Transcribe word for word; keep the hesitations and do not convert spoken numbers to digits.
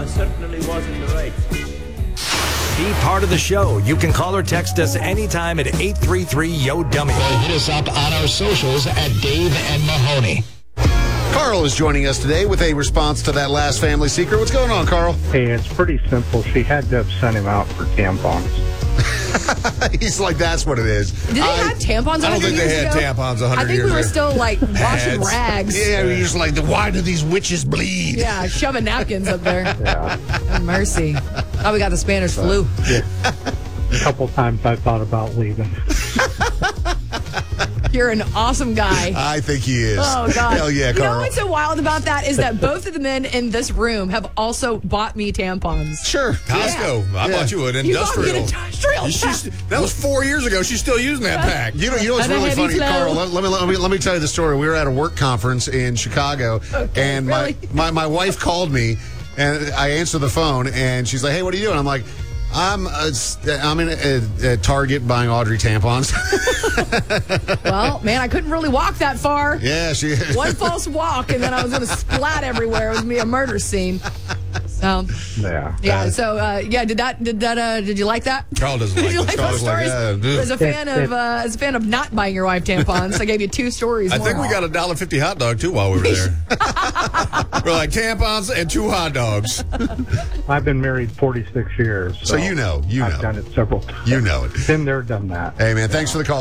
I certainly was in the right. Be part of the show. You can call or text us anytime at eight three three, Y O, dummy. Or hit us up on our socials at Dave and Mahoney. Carl is joining us today with a response to that last family secret. What's going on, Carl? Hey, it's pretty simple. She had to have sent him out for tampons. He's like, that's what it is. Did they I, have tampons? I don't think they years had ago? tampons one hundred I think years we were ago. still like washing Pads. rags. Yeah, you're just like, why do these witches bleed? Yeah, shoving napkins up there. Yeah. Oh, mercy. Oh, we got the Spanish flu. Yeah. A couple times I thought about leaving. You're an awesome guy. I think he is. Oh, God. Hell yeah, You know Carl. what's so wild about that is that both of the men in this room have also bought me tampons. Sure. Costco. I Yeah. bought you an You bought me an industrial. industrial. She's, that was four years ago. She's still using that pack. You know, you know what's And a really heavy funny, flow. Carl? Let, let me, let me let me tell you the story. We were at a work conference in Chicago, Okay, and really? my, my my wife called me, and I answered the phone, and she's like, "Hey, what are you doing?" I'm like, "I'm uh, I'm in a, a Target buying Audrey tampons." Well, man, I couldn't really walk that far. Yeah, she. One false walk, and then I was going to splat everywhere. It was going to be a murder scene. So, Yeah. yeah. So, uh, yeah. Did that? Did that? Uh, did you like that? Carl doesn't Did like you it. like Carl those doesn't like stories? it. As a fan It- of, uh, as a fan of not buying your wife tampons, I gave you two stories. I more. think we got a one dollar fifty hot dog, too, while we were there. We're like tampons and two hot dogs. I've been married forty-six years. So you know, you I've know. done it several times. You know it. Been there, done that. Hey, man, thanks for the call.